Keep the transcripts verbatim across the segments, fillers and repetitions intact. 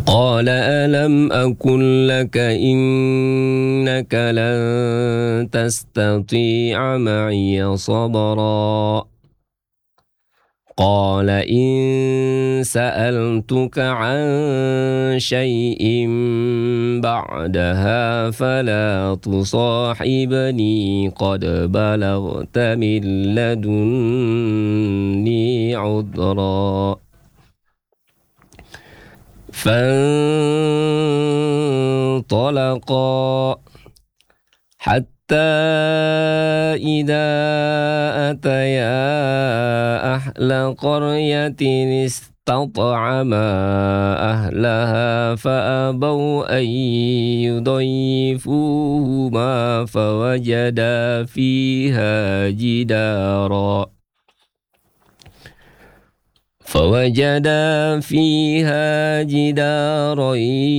قال ألم أقل لك إنك لن تستطيع معي صبرا قال إن سألتك عن شيء بعدها فلا تصاحبني قد بلغت من لدني عذرا فانطلقا حتى إذا أتيا أهل قرية استطعما أهلها فأبوا أن يضيفوهما فوجدا فيها جدارا فوجدا فيها جدارا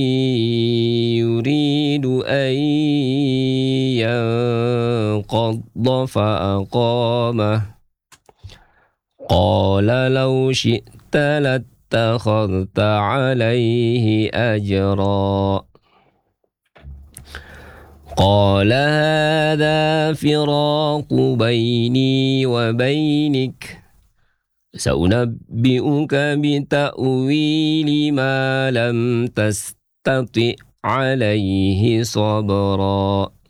يريد أن ينقض فأقامه قال لو شئت لاتخذت عليه أجرا قال هذا فراق بيني وبينك سأنبئك بتأويل ما لم تستطع عليه صبرا